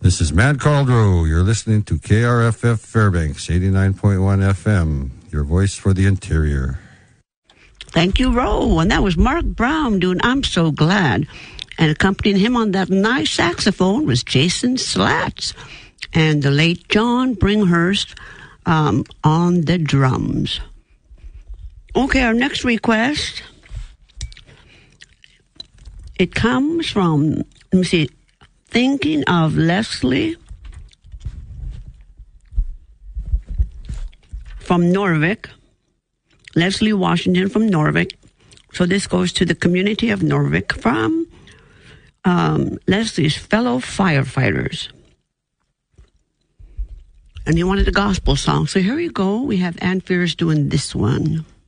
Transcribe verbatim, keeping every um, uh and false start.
This is Matt Caldro. You're listening to K R F F Fairbanks, eighty-nine point one F M, your voice for the interior. Thank you, Ro. And that was Mark Brown doing I'm So Glad. And accompanying him on that nice saxophone was Jason Slats and the late John Bringhurst um, on the drums. Okay, our next request, it comes from, let me see, Thinking of Leslie from Norvik. Leslie Washington from Norvik. So this goes to the community of Norvik from um, Leslie's fellow firefighters. And he wanted a gospel song. So here you go. We have Ann Fierce doing this one.